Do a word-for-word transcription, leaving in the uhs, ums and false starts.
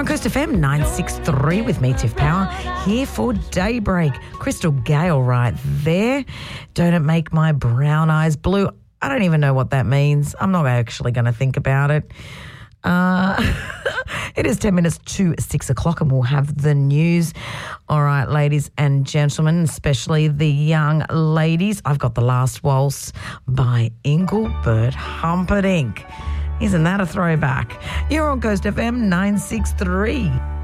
on Coast F M nine sixty-three with me, Tiff Power, here for Daybreak. Crystal Gale right there. Don't it make my brown eyes blue? I don't even know what that means. I'm not actually going to think about it. Uh, it is ten minutes to six o'clock and we'll have the news. All right, ladies and gentlemen, especially the young ladies, I've got The Last Waltz by Engelbert Humperdinck. Isn't that a throwback? You're on Coast F M nine sixty-three.